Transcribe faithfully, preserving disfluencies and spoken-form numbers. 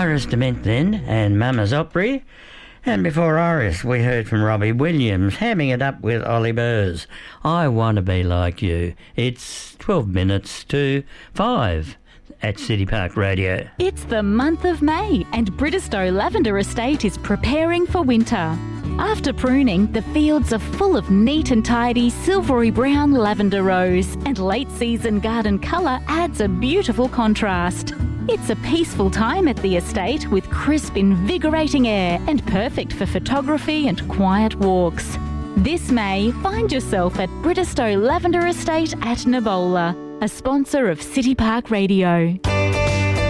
Iris DeMent then, and Mama's Opry. And before Iris, we heard from Robbie Williams, hamming it up with Ollie Burrs. I Want to Be Like You. It's twelve minutes to five at City Park Radio. It's the month of May, and Bridestow Lavender Estate is preparing for winter. After pruning, the fields are full of neat and tidy silvery brown lavender rows, and late season garden colour adds a beautiful contrast. It's a peaceful time at the estate with crisp, invigorating air and perfect for photography and quiet walks. This May, find yourself at Bridestow Lavender Estate at Nabola, a sponsor of City Park Radio.